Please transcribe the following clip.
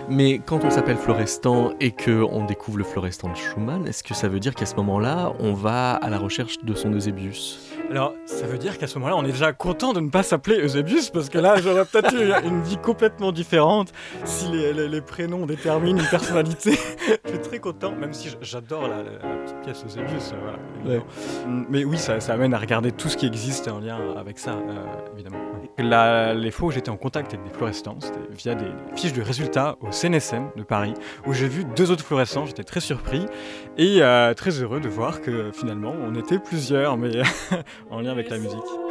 Mais quand on s'appelle Florestan et qu'on découvre le Florestan de Schumann, est-ce que ça veut dire qu'à ce moment-là, on va à la recherche de son Eusébius? Alors, ça veut dire qu'à ce moment-là, on est déjà content de ne pas s'appeler Eusébius, parce que là, j'aurais peut-être eu une vie complètement différente si les prénoms déterminent une personnalité. Je suis très content, même si j'adore la petite pièce Eusébius, voilà, évidemment. Mais oui, ça amène à regarder tout ce qui existe en lien avec ça, évidemment. Les fois où j'étais en contact avec des Florestans, c'était via des fiches de résultats au CNSM de Paris, où j'ai vu 2 autres Florestans, j'étais très surpris et très heureux de voir que finalement, on était plusieurs, mais en lien avec la musique.